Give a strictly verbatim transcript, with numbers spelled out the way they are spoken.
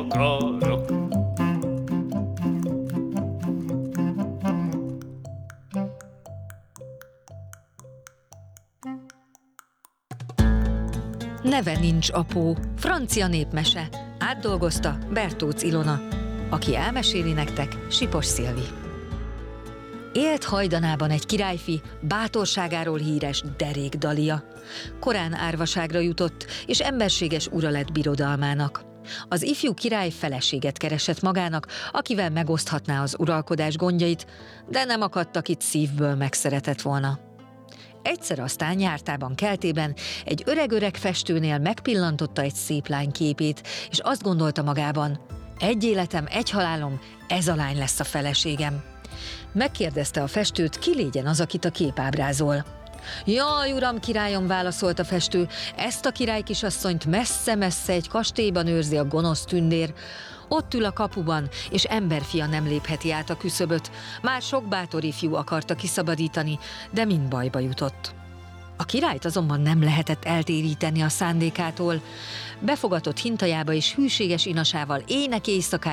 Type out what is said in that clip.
akarok. Neve nincs apó, francia népmese. Átdolgozta Bertócz Ilona. Aki elmeséli nektek, Sipos Szilvi. Élt hajdanában egy királyfi, bátorságáról híres Derék Dalia. Korán árvaságra jutott, és emberséges ura lett birodalmának. Az ifjú király feleséget keresett magának, akivel megoszthatná az uralkodás gondjait, de nem akadt, akit szívből megszeretett volna. Egyszer aztán jártában keltében egy öreg-öreg festőnél megpillantotta egy szép lány képét, és azt gondolta magában, egy életem, egy halálom, ez a lány lesz a feleségem. Megkérdezte a festőt, ki légyen az, akit a kép ábrázol. Jaj, uram, királyom, válaszolt a festő, ezt a királykisasszonyt messze-messze egy kastélyban őrzi a gonosz tündér. Ott ül a kapuban, és emberfia nem lépheti át a küszöböt. Már sok bátor ifjú akarta kiszabadítani, de mind bajba jutott. A királyt azonban nem lehetett eltéríteni a szándékától. Befogatott hintajába és hűséges inasával ének éjszakáig